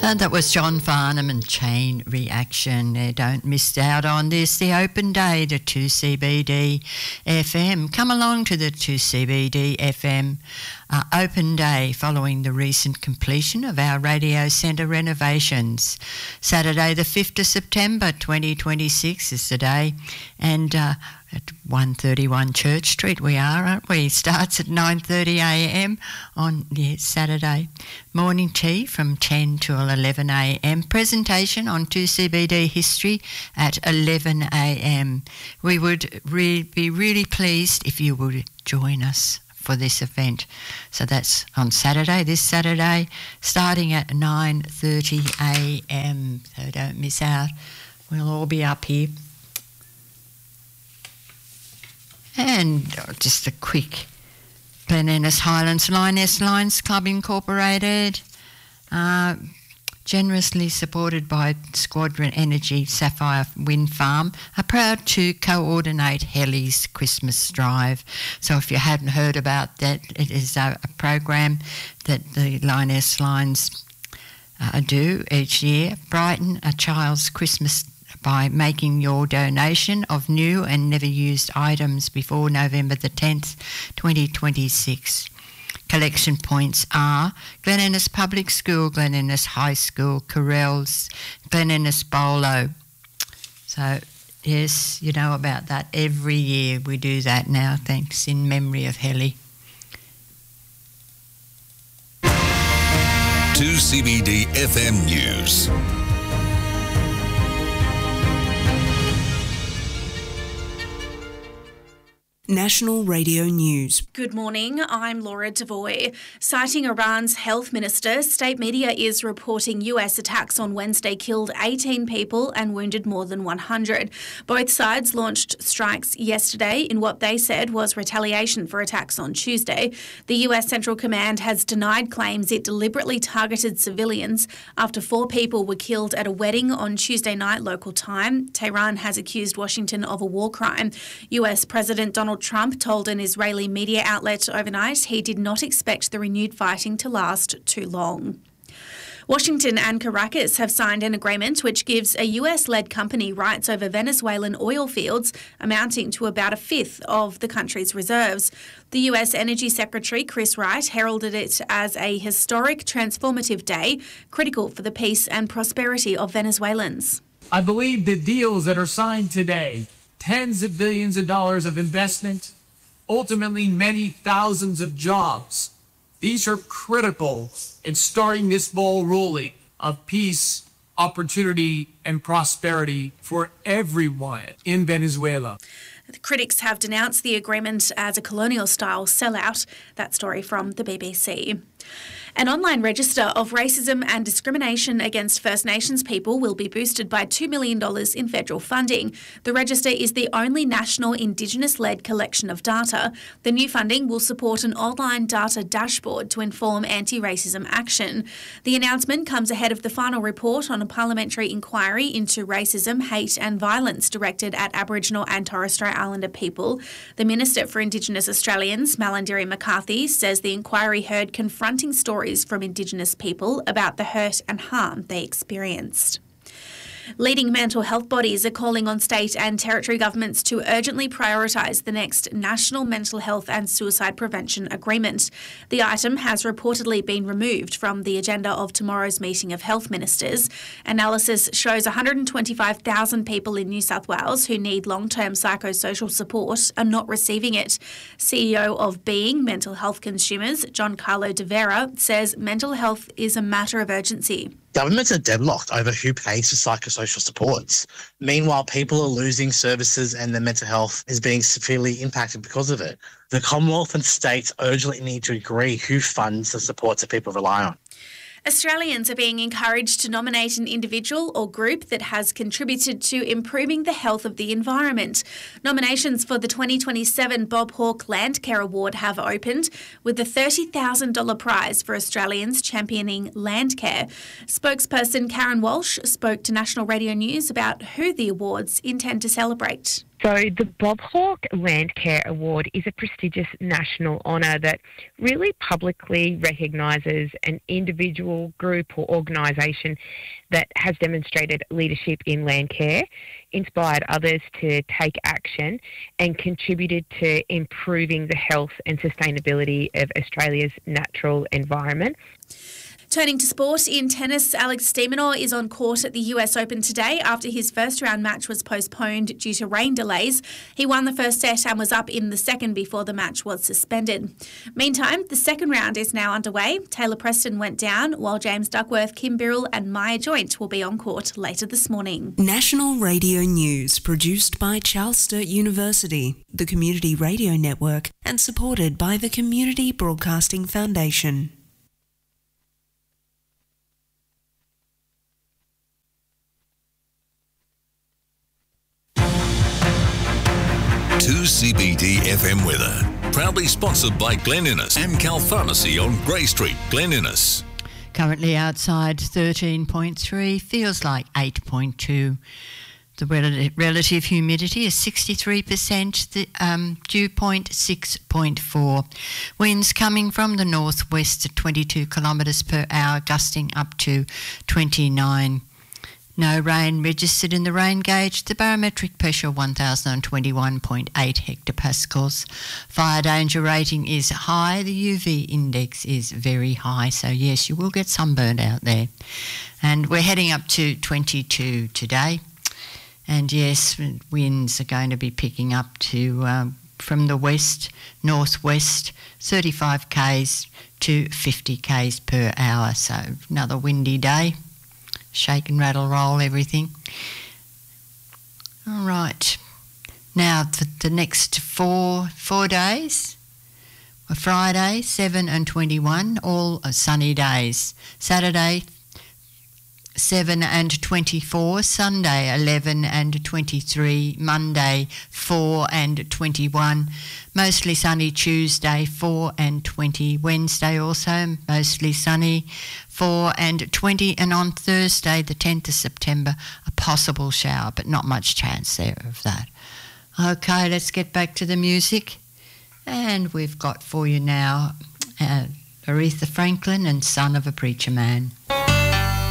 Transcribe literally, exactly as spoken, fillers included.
And that was John Farnham and Chain Reaction. Uh, don't miss out on this, the open day to two C B D F M. Come along to the two C B D F M uh, open day following the recent completion of our radio centre renovations. Saturday the fifth of September twenty twenty-six is the day, and uh, at one thirty-one Church Street we are, aren't we? Starts at nine thirty a m on yeah, Saturday. Morning tea from ten to eleven a m. Presentation on two C B D history at eleven a m. We would re- be really pleased if you would join us for this event. So that's on Saturday, this Saturday, starting at nine thirty a m. So don't miss out. We'll all be up here. And just a quick Glen Innes Highlands Lioness Lions Club Incorporated, uh, generously supported by Squadron Energy Sapphire Wind Farm, are proud to coordinate Helly's Christmas Drive. So if you hadn't heard about that, it is a, a program that the Lioness Lions uh, do each year. Brighten a child's Christmas by making your donation of new and never used items before November the tenth, twenty twenty-six. Collection points are Glen Innes Public School, Glen Innes High School, Corrells, Glen Innes Bolo. So, yes, you know about that. Every year we do that now, thanks in memory of Helly. two C B D F M News. National Radio News. Good morning, I'm Laura Devoy. Citing Iran's health minister, state media is reporting U S attacks on Wednesday killed eighteen people and wounded more than one hundred. Both sides launched strikes yesterday in what they said was retaliation for attacks on Tuesday. The U S Central Command has denied claims it deliberately targeted civilians after four people were killed at a wedding on Tuesday night local time. Tehran has accused Washington of a war crime. U S President Donald Trump told an Israeli media outlet overnight he did not expect the renewed fighting to last too long. Washington and Caracas have signed an agreement which gives a U S-led company rights over Venezuelan oil fields amounting to about a fifth of the country's reserves. The U S Energy Secretary Chris Wright heralded it as a historic, transformative day, critical for the peace and prosperity of Venezuelans. I believe the deals that are signed today, tens of billions of dollars of investment, ultimately many thousands of jobs. These are critical in starting this ball rolling of peace, opportunity, and prosperity for everyone in Venezuela. The critics have denounced the agreement as a colonial-style sellout. That story from the B B C. An online register of racism and discrimination against First Nations people will be boosted by two million dollars in federal funding. The register is the only national Indigenous-led collection of data. The new funding will support an online data dashboard to inform anti-racism action. The announcement comes ahead of the final report on a parliamentary inquiry into racism, hate and violence directed at Aboriginal and Torres Strait Islander people. The Minister for Indigenous Australians, Malarndirri McCarthy, says the inquiry heard confronting stories from Indigenous people about the hurt and harm they experienced. Leading mental health bodies are calling on state and territory governments to urgently prioritise the next National Mental Health and Suicide Prevention Agreement. The item has reportedly been removed from the agenda of tomorrow's meeting of health ministers. Analysis shows one hundred twenty-five thousand people in New South Wales who need long-term psychosocial support are not receiving it. C E O of Being Mental Health Consumers, John Carlo de Vera, says mental health is a matter of urgency. Governments are deadlocked over who pays for psychosocial supports. Meanwhile, people are losing services and their mental health is being severely impacted because of it. The Commonwealth and states urgently need to agree who funds the supports that people rely on. Australians are being encouraged to nominate an individual or group that has contributed to improving the health of the environment. Nominations for the twenty twenty-seven Bob Hawke Landcare Award have opened, with the thirty thousand dollars prize for Australians championing landcare. Spokesperson Karen Walsh spoke to National Radio News about who the awards intend to celebrate. So the Bob Hawke Landcare Award is a prestigious national honour that really publicly recognises an individual, group or organisation that has demonstrated leadership in land care, inspired others to take action and contributed to improving the health and sustainability of Australia's natural environment. Turning to sport, in tennis, Alex de Minaur is on court at the U S Open today after his first round match was postponed due to rain delays. He won the first set and was up in the second before the match was suspended. Meantime, the second round is now underway. Taylor Preston went down, while James Duckworth, Kim Birrell and Maya Joint will be on court later this morning. National Radio News, produced by Charles Sturt University, the Community Radio Network, and supported by the Community Broadcasting Foundation. two C B D F M weather. Proudly sponsored by Glen Innes, Amcal Pharmacy on Grey Street, Glen Innes. Currently outside thirteen point three, feels like eight point two. The relative, relative humidity is sixty-three percent, the um, dew point six point four. Winds coming from the northwest at twenty-two kilometres per hour, gusting up to twenty-nine. No rain registered in the rain gauge. The barometric pressure one thousand twenty-one point eight hectopascals. Fire danger rating is high. The U V index is very high. So yes, you will get sunburned out there. And we're heading up to twenty-two today. And yes, winds are going to be picking up to um, from the west, northwest, thirty-five k's to fifty k's per hour. So another windy day. Shake and rattle, roll, everything. All right. Now, the, the next four four days, Friday, seven and twenty-one, all are sunny days. Saturday, seven and twenty-four. Sunday, eleven and twenty-three. Monday, four and twenty-one. Mostly sunny Tuesday, four and twenty. Wednesday also, mostly sunny, four and twenty. And on Thursday, the tenth of September, a possible shower, but not much chance there of that. Okay, let's get back to the music. And we've got for you now uh, Aretha Franklin and Son of a Preacher Man.